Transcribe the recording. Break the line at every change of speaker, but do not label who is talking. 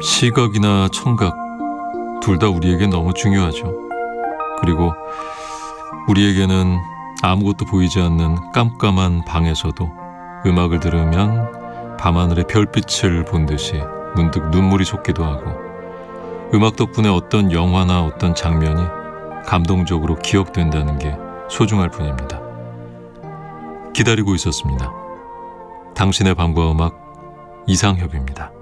시각이나 청각 둘 다 우리에게 너무 중요하죠. 그리고 우리에게는 아무것도 보이지 않는 깜깜한 방에서도 음악을 들으면 밤하늘의 별빛을 본 듯이 문득 눈물이 솟기도 하고, 음악 덕분에 어떤 영화나 어떤 장면이 감동적으로 기억된다는 게 소중할 뿐입니다. 기다리고 있었습니다. 당신의 밤과 음악, 이상협입니다.